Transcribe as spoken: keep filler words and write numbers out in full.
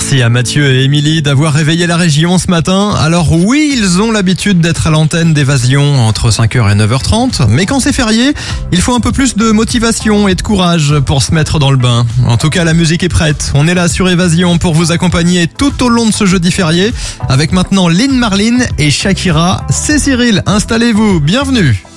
Merci à Mathieu et Émilie d'avoir réveillé la région ce matin. Alors oui, ils ont l'habitude d'être à l'antenne d'Évasion entre cinq heures et neuf heures trente. Mais quand c'est férié, il faut un peu plus de motivation et de courage pour se mettre dans le bain. En tout cas, la musique est prête. On est là sur Évasion pour vous accompagner tout au long de ce jeudi férié. Avec maintenant Lynn Marlin et Shakira. C'est Cyril, installez-vous, bienvenue.